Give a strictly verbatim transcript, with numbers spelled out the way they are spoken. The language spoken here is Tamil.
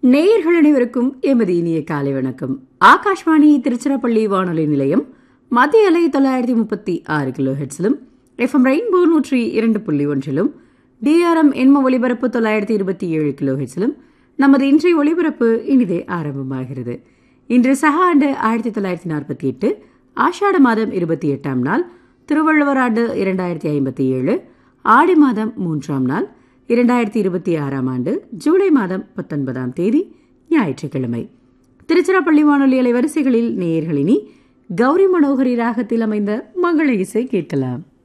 நேயர்கள் அனைவருக்கும் எமது இனிய காலை வணக்கம். ஆகாஷ்வாணி திருச்சிராப்பள்ளி வானொலி நிலையம் மத்திய அலை தொள்ளாயிரத்தி முப்பத்தி ஆறு கிலோ ஹெட்ஸிலும், எஃப்எம் ரெயின்போ நூற்றி இரண்டு புள்ளி ஒன்றிலும், டிஆர்எம் எண்ம ஒலிபரப்பு தொள்ளாயிரத்தி இருபத்தி ஏழு கிலோ ஹெட்ஸிலும் நமது இன்றைய ஒலிபரப்பு இனிதே ஆரம்பமாகிறது. இன்று சக ஆண்டு ஆயிரத்தி தொள்ளாயிரத்தி நாற்பத்தி எட்டு ஆஷாட மாதம் இருபத்தி எட்டாம் நாள், திருவள்ளுவர் ஆண்டு இரண்டாயிரத்தி ஐம்பத்தி ஏழு ஆடி மாதம் மூன்றாம் நாள், இரண்டாயிரத்தி இருபத்தி ஆறாம் ஆண்டு ஜூலை மாதம் பத்தொன்பதாம் தேதி ஞாயிற்றுக்கிழமை. திருச்சிராப்பள்ளி வானொலி அலைவரிசைகளில் நேயர்களினி கௌரி மனோகரி ராகத்தில் அமைந்த மங்கள இசை கேட்கலாம்.